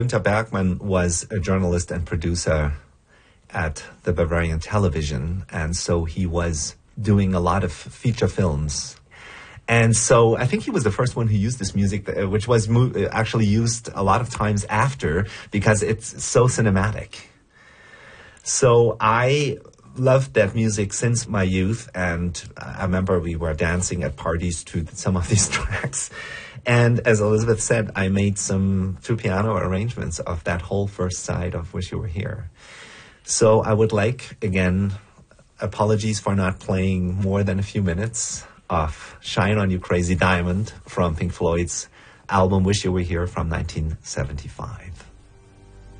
Günther Bergmann was a journalist and producer at the Bavarian Television, and so he was doing a lot of feature films. And so I think he was the first one who used this music, which was actually used a lot of times after, because it's so cinematic. So I loved that music since my youth, and I remember we were dancing at parties to some of these tracks. And as Elizabeth said, I made some two piano arrangements of that whole first side of Wish You Were Here. So I would like, again, apologies for not playing more than a few minutes of Shine On You Crazy Diamond from Pink Floyd's album Wish You Were Here from 1975.